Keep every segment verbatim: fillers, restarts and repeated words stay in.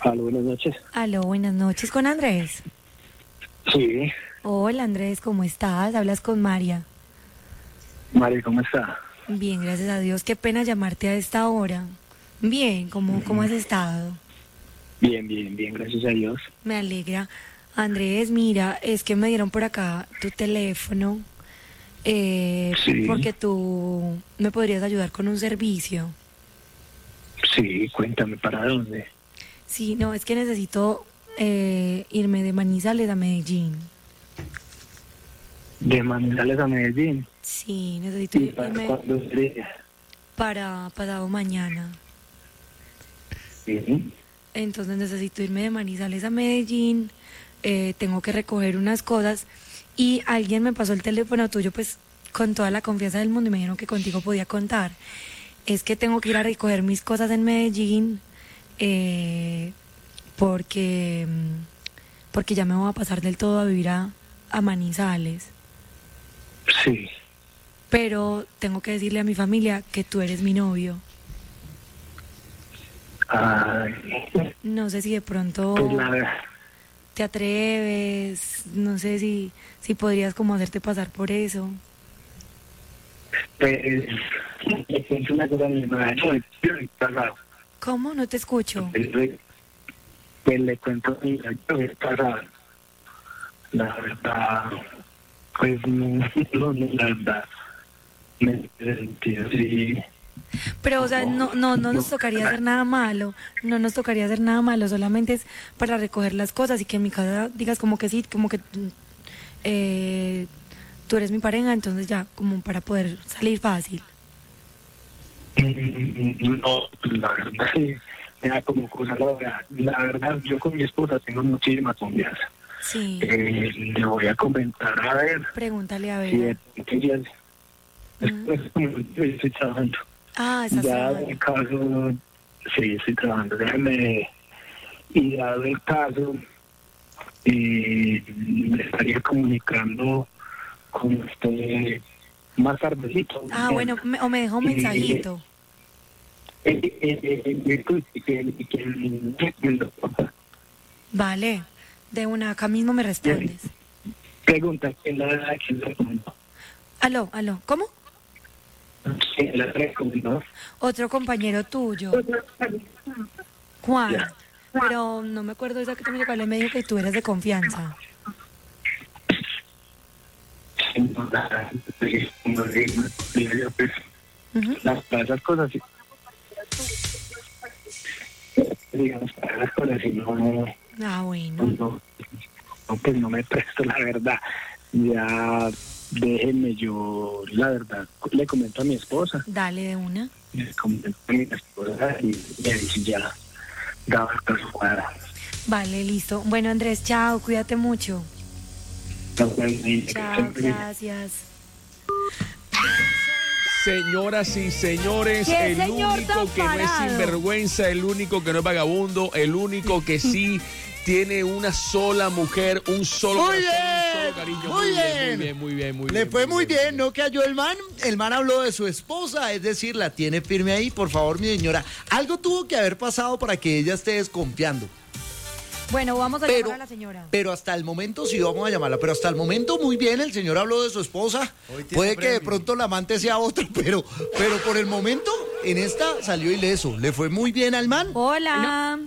Aló, buenas noches. Aló, buenas noches con Andrés. Sí, Hola Andrés, ¿cómo estás? Hablas con María. Mari, ¿cómo está? Bien, gracias a Dios. Qué pena llamarte a esta hora. Bien, ¿cómo, cómo has estado? Bien, bien, bien, gracias a Dios. Me alegra. Andrés, mira, es que me dieron por acá tu teléfono eh, Sí, porque tú me podrías ayudar con un servicio. sí, cuéntame, ¿para dónde? Sí, no, es que necesito eh, irme de Manizales a Medellín. De Manizales a Medellín. Sí, necesito ¿Y ir- para irme cuándo sería? para pasado mañana. Sí. Entonces necesito irme de Manizales a Medellín, eh, tengo que recoger unas cosas y alguien me pasó el teléfono tuyo pues con toda la confianza del mundo y me dijeron que contigo podía contar. Es que tengo que ir a recoger mis cosas en Medellín eh, porque, mm, porque ya me voy a pasar del todo a vivir a, a Manizales. Sí. Pero tengo que decirle a mi familia que tú eres mi novio. Ay, No sé si de pues pronto la te atreves, no sé si, si podrías como hacerte pasar por eso. pues, le cuento una cosa a mi hermana. Yo estoy casado. ¿Cómo? No te escucho. Pues, le pues, le cuento a mi hija, yo estoy casado. La verdad, pues no, no, no, la verdad, me he sentido así. Pero, o sea, No, no, no, no nos no, tocaría hacer nada malo, no nos tocaría hacer nada malo, solamente es para recoger las cosas y que en mi casa digas como que sí, como que eh, tú eres mi pareja, entonces ya, como para poder salir fácil. no, la verdad sí, me da como cosa la verdad. La verdad, yo con mi esposa tengo muchísima confianza. Sí, Eh, le voy a comentar a ver pregúntale a si ver. de pronto ella Mm. después como yo estoy trabajando. Ah, estás Ya en trabajando. el caso, sí, estoy trabajando, déjame, y dado el caso, eh, me estaría comunicando con usted más tardecito. Ah, bueno, me- o me dejó un Y mensajito. Eh, eh, eh, eh, disculpe, que, que, que, que- Vale, de una, acá mismo me respondes. pregunta, ¿quién la, quién la recomendó? Aló, aló, ¿cómo? ¿Quién la recomendó? Otro compañero tuyo, Juan, Ya. pero no me acuerdo exactamente cuál es, me dijo que tú eres de confianza. Ujú. Las, para esas cosas, sí, digamos, para esas cosas, si no, no, Ah, bueno, no, no, pues no me presto, la verdad. Ya, déjenme, yo, la verdad, le comento a mi esposa, dale de una. le comento a mi esposa y, y ahí sí ya, daba el caso cuadrado. Vale, listo. Bueno, Andrés, chao, cuídate mucho. Chao, gracias. Señoras y señores, ¿Qué el señor tan único que no es parado? sinvergüenza, el único que no es vagabundo, el único que sí tiene una sola mujer, un solo Muy corazón, un bien, solo cariño. muy bien. muy bien, muy bien, muy Le bien. fue muy bien, ¿no cayó el man? El man habló de su esposa, es decir, la tiene firme ahí. Por favor, mi señora, algo tuvo que haber pasado para que ella esté desconfiando. Bueno, vamos a Pero, llamar a la señora. pero hasta el momento, sí, vamos a llamarla, pero hasta el momento muy bien, el señor habló de su esposa. Puede que de pronto la amante sea otro, pero, pero por el momento, en esta salió ileso. Le fue muy bien al man. Hola.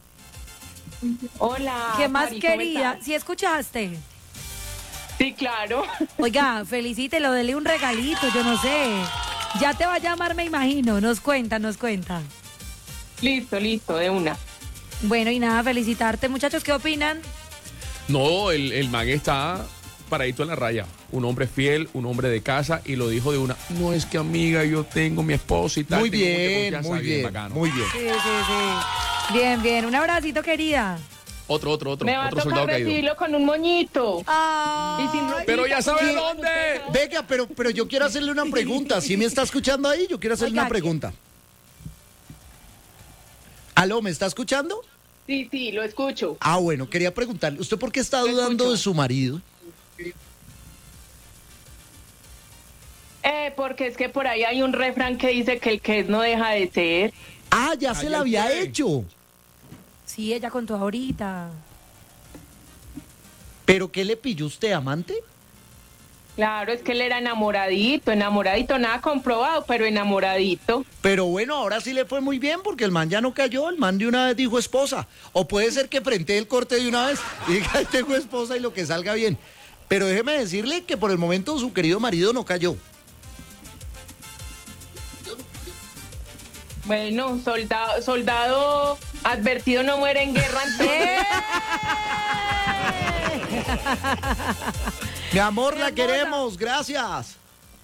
Hola. ¿Qué más Mari, ¿cómo quería? estás? ¿Sí escuchaste? Sí, claro. Oiga, felicítelo, dele un regalito, yo no sé. Ya te va a llamar, me imagino. Nos cuenta, nos cuenta. Listo, listo, de una. Bueno, y nada, felicitarte. Muchachos, ¿qué opinan? No, el, el man está paradito en la raya. Un hombre fiel, un hombre de casa, y lo dijo de una. No, es que amiga, yo tengo mi esposa y tal. Muy tengo mucha bien, confianza". muy bien, bacano. muy bien. Sí, sí, sí. Bien, bien. Un abracito, querida. Otro, otro, otro. Me va a otro soldado tocar caído. recibirlo con un moñito. Ay, Y sin ropita, Pero ya sabe con- dónde. Venga, pero, pero yo quiero hacerle una pregunta. ¿Sí me está escuchando ahí? Yo quiero hacerle Oiga, una pregunta. ¿Aló, me está escuchando? Sí, sí, lo escucho. Ah, bueno, quería preguntarle, ¿usted por qué está Lo dudando escucho. de su marido? Eh, porque es que por ahí hay un refrán que dice que el que es no deja de ser. Ah, ya se Ayer la había fue. hecho. Sí, ella contó ahorita. ¿Pero qué le pilló usted, amante? Claro, es que él era enamoradito, enamoradito, nada comprobado, pero enamoradito. Pero bueno, ahora sí le fue muy bien porque el man ya no cayó, el man de una vez dijo esposa. O puede ser que frente el corte de una vez y diga, tengo esposa y lo que salga bien. Pero déjeme decirle que por el momento su querido marido no cayó. Bueno, soldado, soldado advertido no muere en guerra. Mi amor, la queremos, gracias.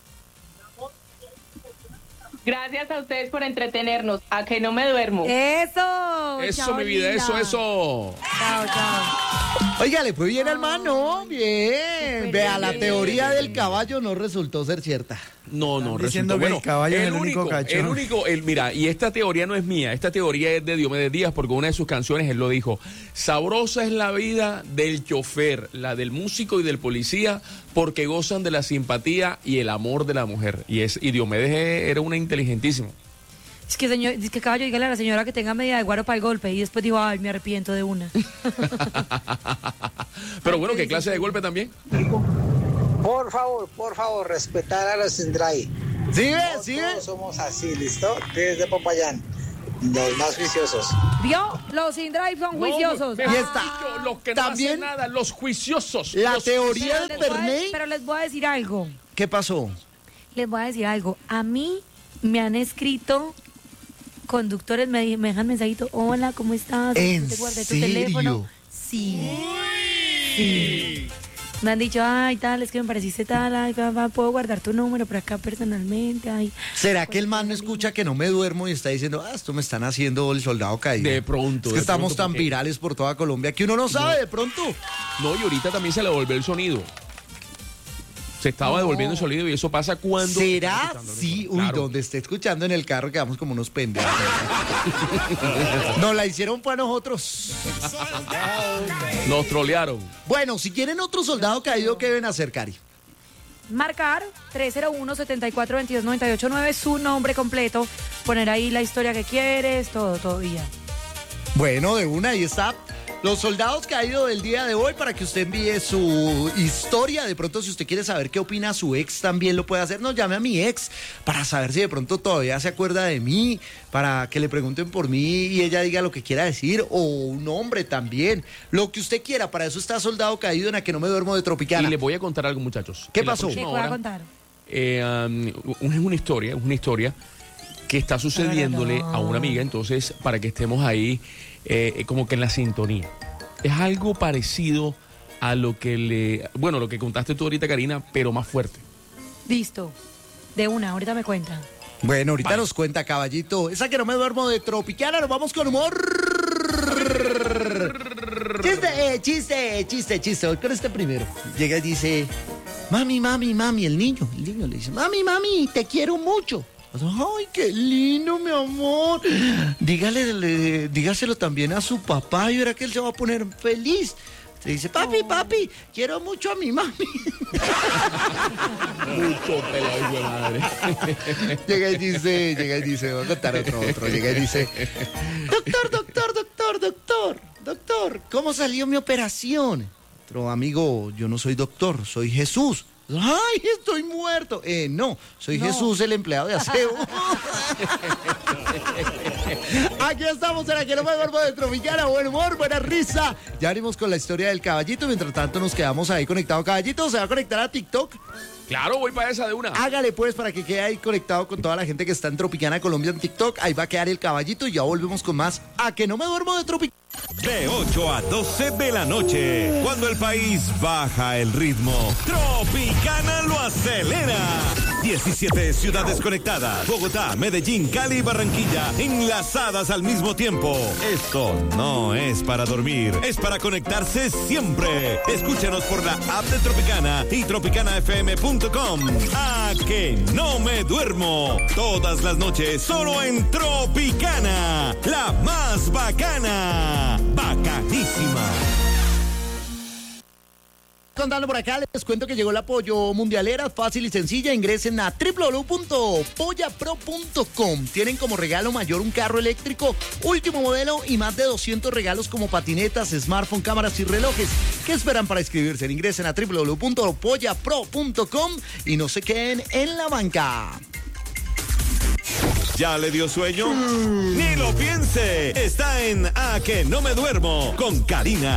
Gracias a ustedes por entretenernos. A que no me duermo. Eso. Eso, chao, mi vida, linda. eso, eso. Chao, chao. Oiga, le fue bien al man, ¿no? Bien. Súper Vea, la bien. teoría del caballo no resultó ser cierta. No, no, Están diciendo resultó que el bueno. caballo es el único único, cachón. el único, el, mira, y esta teoría no es mía, esta teoría es de Diomedes Díaz, porque una de sus canciones él lo dijo: sabrosa es la vida del chofer, la del músico y del policía, porque gozan de la simpatía y el amor de la mujer. Y es, y Diomedes era una inteligentísima. Es que, señor, es que caballo, dígale a la señora que tenga media de guaro para el golpe. Y después dijo, ay, me arrepiento de una. Pero bueno, ¿qué clase de golpe también? Por favor, por favor, respetar a los Indray. ¿Sigue? No ¿Sigue? todos somos así, ¿listo? Desde Popayán, los más juiciosos. ¿Vio? Los in-drive son juiciosos. No, Y mejor está. dicho, los que También no hacen nada, los juiciosos. La los teoría Pero de les, voy a, Perney. pero les voy a decir algo. ¿Qué pasó? Les voy a decir algo. A mí me han escrito conductores, me, me dejan mensajito. Hola, ¿cómo estás? ¿En Te guardé tu serio? teléfono. Sí. Sí. Me han dicho, ay, tal, es que me pareciste tal, ay, va, va, puedo guardar tu número por acá personalmente, ay. ¿Será que el man no escucha que no me duermo y está diciendo, ah, esto me están haciendo el soldado caído? De pronto, Es que de estamos pronto, tan porque- virales por toda Colombia que uno no sabe de pronto. No, y ahorita también se le devolvió el sonido. Se estaba devolviendo el sonido y eso pasa cuando... ¿Será? Escuchando, Sí, uy, claro. donde esté escuchando en el carro quedamos como unos pendejos. Nos la hicieron para nosotros. Nos trolearon. Bueno, si quieren otro soldado caído, ¿qué deben hacer, Cari? Marcar tres cero uno, setenta y cuatro, veintidós, noventa y ocho nueve, su nombre completo, poner ahí la historia que quieres, todo, todo y ya. Bueno, de una, ahí está. Los soldados caídos del día de hoy para que usted envíe su historia. De pronto, si usted quiere saber qué opina su ex, también lo puede hacer. No, llame a mi ex para saber si de pronto todavía se acuerda de mí, para que le pregunten por mí y ella diga lo que quiera decir, o un hombre también. Lo que usted quiera, para eso está Soldado Caído en A Que No Me Duermo de Y Tropicana. les voy a contar algo, muchachos. ¿Qué En la pasó? ¿Qué próxima voy a hora, contar? eh, um, es una historia, es una historia que está sucediéndole a una amiga, entonces, para que estemos ahí eh, como que en la sintonía. Es algo parecido a lo que le... Bueno, lo que contaste tú ahorita, Karina, pero más fuerte. Listo. De una, ahorita me cuentan. Bueno, ahorita Vale. nos cuenta, caballito. Esa Que No Me Duermo de Tropicana, nos vamos con humor. Chiste, eh, chiste, chiste, chiste. Voy con este primero. Llega y dice, mami, mami, mami, el niño. El niño le dice, mami, mami, te quiero mucho. Ay, qué lindo, mi amor. Dígale, le- dígaselo también a su papá y verá que él se va a poner feliz. Se dice, papi, papi, quiero mucho a mi mami. Mucho pelado, hijo de madre. Llega y dice, llega y dice, voy a contar otro, otro. Llega y dice, doctor, doctor, doctor, doctor, doctor, ¿cómo salió mi operación? Otro amigo, yo no soy doctor, soy Jesús. ¡Ay, estoy muerto! Eh, no, soy No. Jesús, el empleado de aseo. Aquí estamos en La Que No Me Duermo de Tropicana. Buen humor, buena risa. Ya venimos con la historia del caballito. Mientras tanto nos quedamos ahí conectados. Caballito, ¿se va a conectar a TikTok? Claro, voy para esa de una. Hágale pues para que quede ahí conectado con toda la gente que está en Tropicana Colombia en TikTok. Ahí va a quedar el caballito y ya volvemos con más A Que No Me Duermo de Tropicana. De ocho a doce de la noche, cuando el país baja el ritmo, Tropicana lo acelera. diecisiete ciudades conectadas, Bogotá, Medellín, Cali y Barranquilla, enlazadas al mismo tiempo. Esto no es para dormir, es para conectarse siempre. Escúchanos por la app de Tropicana y tropicana f m punto com. A Que No Me Duermo, todas las noches solo en Tropicana, la más bacana. Bacanísima. contando por acá, les cuento que llegó la Pollo Mundialera, fácil y sencilla. Ingresen a doble u doble u doble u punto polla pro punto com. Tienen como regalo mayor un carro eléctrico, último modelo y más de doscientos regalos como patinetas, smartphone, cámaras y relojes. ¿Qué esperan para inscribirse? Ingresen a doble u doble u doble u punto polla pro punto com y no se queden en la banca. ¿Ya le dio sueño? Mm. Ni lo piense. Está en A Que No Me Duermo con Karina.